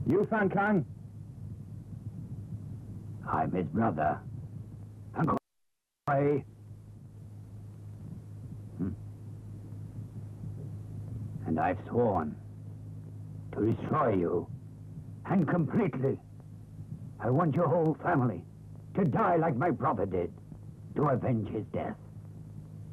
You Fan Kang? I'm his brother. Uncle Wei. And I've sworn to destroy you. And completely. I want your whole family to die like my brother did, to avenge his death.